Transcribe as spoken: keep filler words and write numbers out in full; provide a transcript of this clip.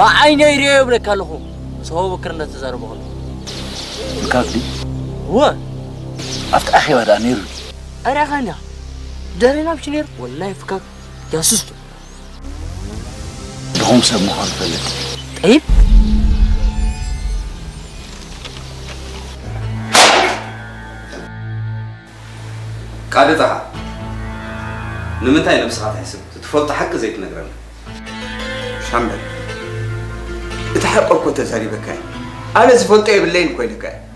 بعيني يريب لك هالخو سو بكرنا تزاربه بكاكدي هو أفت أخي وهذا نير أنا خانا دارنا بشنير والله فكاك يا سستو دهم سب مخالفة لك طيب قادتها نمتى نفسها تحسب تفضل حق زيت نقرنا شامل اتحقق كنت زاري بكاي أنا زفلت إيه بالليل كوي لك